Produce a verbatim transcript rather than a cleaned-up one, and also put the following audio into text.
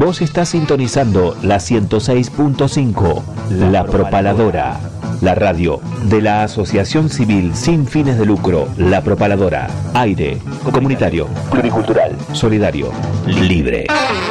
Vos estás sintonizando la ciento seis punto cinco, La Propaladora, la radio de la Asociación Civil Sin Fines de Lucro, La Propaladora. Aire comunitario, pluricultural, solidario, libre.